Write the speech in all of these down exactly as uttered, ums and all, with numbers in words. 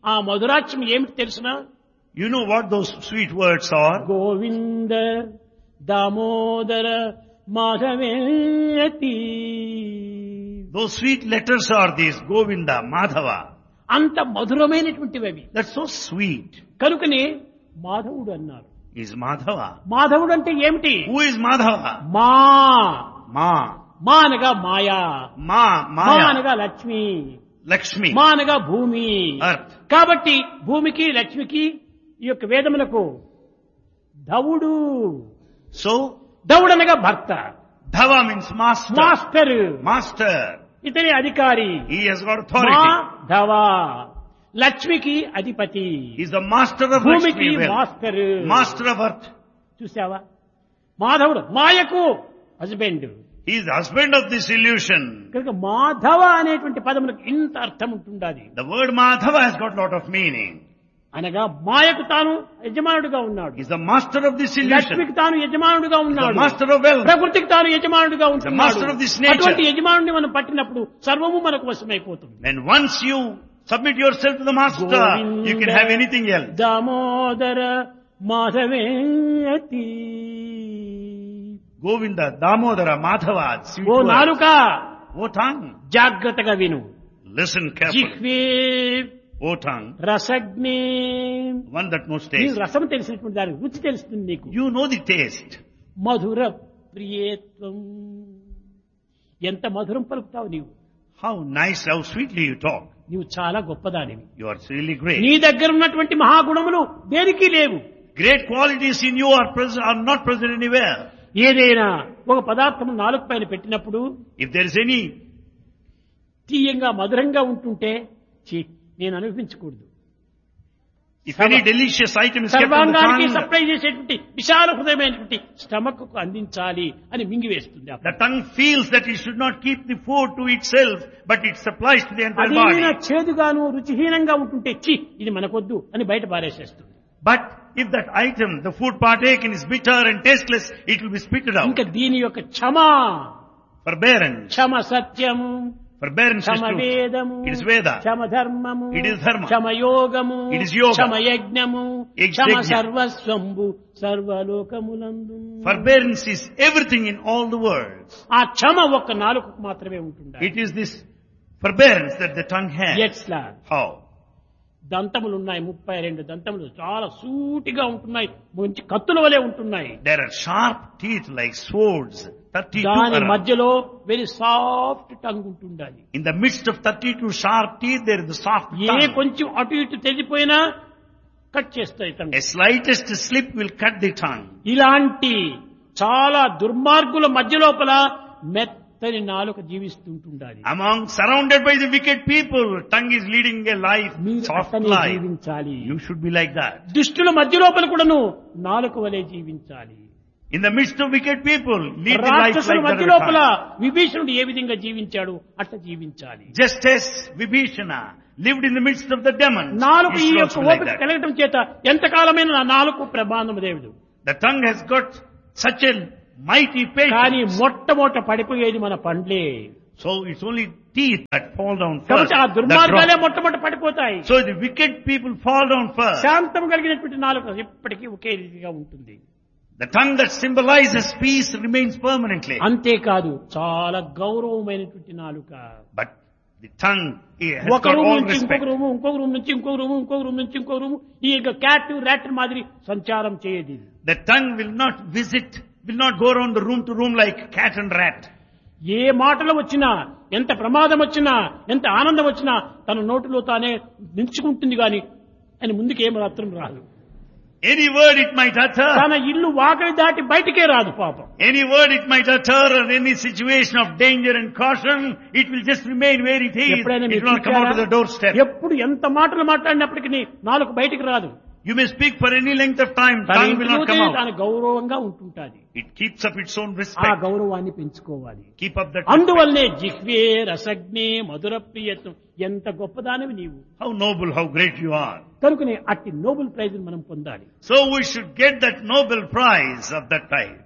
ఆ మధురాక్షం ఏమిటి తెలుసునా? You know what those sweet words are? Govinda Damodara మాధవేతి. Those sweet letters are these, Govinda, Madhava. అంత మధురమైనటువంటివి అవి. That's so sweet. కనుకనే మాధవుడు అన్నారు. Is Madhava. మాధవుడు అంటే ఏమిటి? Who is Madhava? మా Ma. మా అనగా మాయా, Ma, మా Maya. అనగా లక్ష్మి, Lakshmi. మా అనగా భూమి. Earth. కాబట్టి భూమికి లక్ష్మికి ఈ యొక్క వేదములకు ధవుడు. So, ధవుడు అనగా భర్త, Dhava means master. Master, Master. ఇతని అధికారి. He has got మా authority. ధవ. లక్ష్మికి అధిపతి, He's the master of భూమికి Lakshmi. Well. Master. Master of earth. చూసావా? మాధవుడు మాయకు husband. He is the husband of this illusion. కనుక మాధవ అనేటువంటి పదములకు ఇంత అర్థం ఉంటుండాలి. The word Madhava has got a lot of meaning. అనగా మాయకు తాను యజమానుడిగా ఉన్నాడు, He's the master of this illusion. లక్ష్మికి తాను యజమానుడిగా The ఉన్నాడు, master of wealth. ప్రకృతికి తాను యజమానుడిగా master ఉంటున్నాడు. of this nature. అటువంటి యజమానుడిని మనం పట్టినప్పుడు సర్వము మనకు వశమైపోతుంది. When once you submit yourself to the master, you can have anything else. Damodara మాధవేతి. Govinda, Damodara, Madhava, sweet oh words. నాలుక O tongue, జాగ్రత్తగా విను. listen carefully. జిహ్వే O tongue, రసగ్నే. one that knows నీకు taste. రసం తెలిసినటువంటి దాని రుచి తెలుస్తుంది నీకు. You know the taste. మధుర ప్రియేత్వం. ఎంత మధురం పలుకుతావు నీవు. How nice, how sweetly you talk. నీవు చాలా గొప్పదానివి. You are really great. నీ దగ్గర ఉన్నటువంటి మహాగుణములు దేనికి లేవు. Great qualities in you are present, are not present anywhere. ఏదైనా ఒక పదార్థం నాలుగు పైన పెట్టినప్పుడు If there is any, తీయంగా మధురంగా ఉంటుంటే ఛీ, నేను అనుభవించకూడదు. if any delicious item is kept on the సర్వాంగానికి tongue, supply చేసేటువంటి విశాల హృదయమైనటువంటి స్టమక్ కు అందించాలి అని మింగివేస్తుంది. the tongue feels that it should not keep the food to itself, but it supplies to the entire అదేమైనా body. చేదుగాను రుచిహీనంగా ఉంటుంటే చి ఇది మనకొద్దు అని బయట పారేసేస్తుంది. But if that item, the food partaken, is bitter and tasteless, it will be spitted out. ఇంకా దీని యొక్క క్షమ, Forbearance. క్షమ సత్యము, Forbearance is క్షమ truth. వేదము, It is Veda. క్షమ ధర్మము, It is dharma. క్షమ యోగము, It is yoga. క్షమ యజ్ఞము, Yajna. Kshama సర్వస్వంబు సర్వలోకములందు. Forbearance is everything in all the worlds. ఆ క్షమ ఒక్క నాలుకకు మాత్రమే ఉంటుంది. It is this forbearance that the tongue has. ఎట్లా? How? దంతములు ఉన్నాయి, ముప్పై రెండు దంతములు చాలా సూటిగా ఉంటున్నాయి, మంచి కత్తుల వలె ఉంటున్నాయి. There are sharp teeth like swords. thirty-two దాని around. మధ్యలో వెరీ సాఫ్ట్ టంగ్ ఉంటుండాలి. In the midst of thirty-two sharp teeth, there is the soft A tongue. కొంచెం అటు ఇటు తెగిపోయినా కట్ చేస్తాయి tongue. A slightest slip will cut the tongue. ఇలాంటి చాలా దుర్మార్గుల మధ్య లోపల మెత్తని నాలుక జీవిస్తుంటుండాలి. Among, surrounded by the wicked people, tongue is leading a life, మీరు soft అతనే life. జీవించాలి. You should be like that. దుష్టుల మధ్య లోపల కూడాను నాలుక వలె జీవించాలి. In the midst of wicked people, lead the life రాక్షసుల like మధ్య that. లోపల విభీషణుడు ఏ విధంగా జీవించాడు అట్లా జీవించాలి. Just as Vibhishana lived in the midst of the demons, నాలుగు you ఈ should యొక్క also be like ఓపిక that. కలగటం చేత ఎంతకాలమైన నా నాలుగు ప్రమాణం దేవుడు. The tongue has got such a mighty కానీ patience. మొట్టమొదట పడిపోయేది మన పండ్లే. So it's only teeth that fall down first. కాబట్టి ఆ that దుర్మార్గాలే drop. మొట్టమొదట పడిపోతాయి. So the wicked people fall down first. శాంతం కలిగినటువంటి నాలుక ఎప్పటికీ ఒకే రీతిగా ఉంటుంది. The tongue that symbolizes peace remains permanently. అంతేకాదు చాలా గౌరవమైనటువంటి నాలుక. But the tongue it has ఒక got రూమ్ all నుంచి respect. ఇంకొక రూము, ఇంకొక రూమ్ నుంచి ఇంకొక రూము, ఇంకొక రూమ్ నుంచి ఇంకొక రూము, ఈ క్యాట్ ర్యాట్ మాదిరి సంచారం చేయదు. The tongue will not visit, will not go around the room to room like cat and rat. ఏ మాటలు వచ్చినా, ఎంత ప్రమాదం వచ్చినా, ఎంత ఆనందం వచ్చినా తన నోటిలో తానే నిలుచుకుంటుంది గాని అని ముందుకు ఏం మాత్రం రాదు. Any word it might utter, తన ఇల్లు వాకిలి దాటి బయటికే రాదు పాపం. any word it might utter or any situation of danger and caution, it will just remain where it is. ఎప్పుడైనా It మీరు will not come out to the చూశారా? doorstep. ఎప్పుడు ఎంత మాటలు మాట్లాడినప్పటికీ నాలుగు బయటికి రాదు. You may speak for any length of time, తన tongue will not ఇంటిలోనే come out. తాను గౌరవంగా ఉంటుంటాది. It keeps up its own ఆ respect. గౌరవాన్ని పెంచుకోవాలి. Keep up that respect. అందువల్లనే జిహ్వే రసజ్ఞే మధుర ప్రియత్వం ఎంత గొప్పదానివి నీవు. How noble, how great you are. కనుకనే అట్టి నోబెల్ ప్రైజ్ మనం పొందాలి. So we should get that Nobel Prize of that type.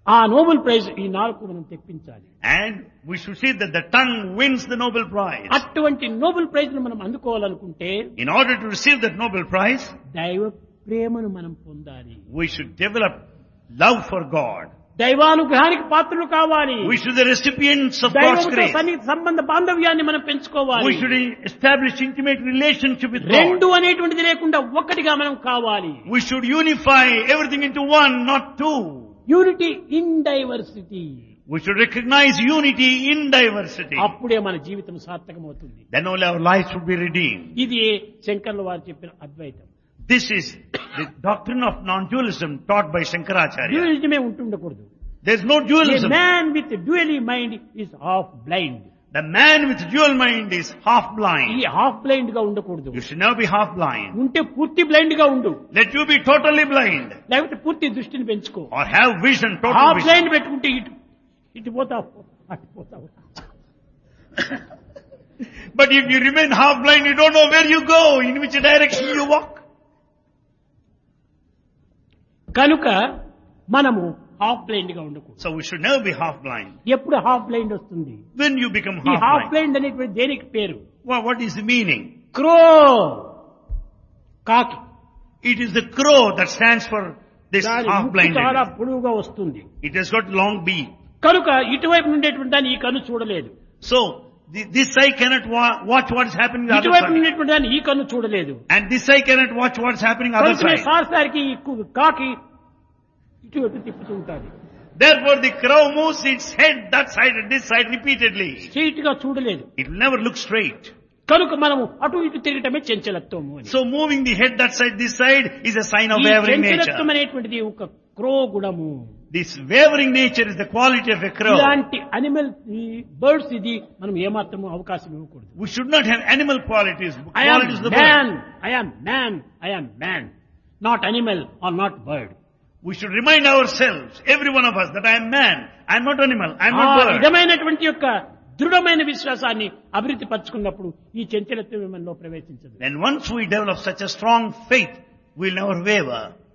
ఆ నోబెల్ ప్రైజ్ ఈ నాలుగు మనం తెప్పించాలి. And we should see that the tongue wins the Nobel Prize. అటువంటి Nobel prize ను మనం అందుకోవాలనుకుంటే In order to receive that Nobel Prize, దైవ ప్రేమను మనం పొందాలి. we should develop love for God. దైవానుగ్రహానికి పాత్రలు కావాలి. We should be the recipients of God's దైవంతో grace. సన్నిహిత సంబంధ బాంధవ్యాన్ని మనం పెంచుకోవాలి. We should establish intimate relationship with God. రెండు అనేటువంటిది లేకుండా ఒక్కటిగా మనం కావాలి. We should unify everything into one, not two. Unity in diversity. We should recognize unity in diversity. అప్పుడే మన జీవితం సార్థకమవుతుంది. Then only our lives would be redeemed. ఇది శంకర్ల వారు చెప్పిన అద్వైతం. This is the doctrine of non-dualism taught by Shankaracharya. డ్యూయలిజమే ఉంటుండకూడదు. There is no A dualism. man with dually mind is half blind. The man with dual mind is half blind. ఈ half blind గా ఉండకూడదు. You should never be half blind. ఉంటే పూర్తి blind గా ఉండు. Let you be totally blind. లేకపోతే పూర్తి దృష్టిని పెంచుకో. Or have vision, total half vision. Blind పెట్టుకుంటే ఇటు ఇటు పోతావు అటు పోతావు. But if you remain half blind, you don't know where you go, in which direction you walk. కనుక మనము హాఫ్ బ్లైండ్ గా ఉండకూడదు. So we should never be half blind. ఎప్పుడు హాఫ్ బ్లైండ్ వస్తుంది? When you become ఈ half half blind. Blind అనేటువంటి దేనికి పేరు? Well, what is the meaning? క్రో, కాకి. It is the crow that stands for this దాని half ముక్కు చాలా blindness. పొడవుగా వస్తుంది. It has got long beak. కనుక ఇటువైపు ఉండేటువంటి దాన్ని ఈ కన్ను చూడలేదు. So the- this eye cannot wa- watch what is happening on the other ఇటువైపు side. ఉండేటువంటి దాన్ని ఈ కన్ను చూడలేదు. And this eye cannot watch what is happening on the other కనుక side. సార్సారికి ఈ కు- కాకి ఇటువైపు తిప్పుతూ ఉంటుంది. Therefore the crow moves its head that side and this side repeatedly. Straight గా చూడలేదు. It will never look straight. కనుక మనము అటు ఇటు తిరగటమే చంచలత్వము అని. So moving the head that side, this side is a sign of ఈ wavering చంచలత్వం nature. అనేటువంటిది ఒక క్రో గుణము. This wavering nature is the quality of a crow. ఇలాంటి అనిమల్ బర్డ్స్ ఇది మనం ఏమాత్రము అవకాశం ఇవ్వకూడదు. We should not have animal qualities. I am Qualities of the bird. man, I am man, I am man, not animal or not bird. We should remind ourselves, every one of us, that I am man. I am not animal. I am ఆ not bird. విధమైనటువంటి యొక్క దృఢమైన విశ్వాసాన్ని అభివృద్ధి పరచుకున్నప్పుడు ఈ చంచలత్వం మనలో ప్రవేశించదు. Then once we develop such a strong faith, we will never waver.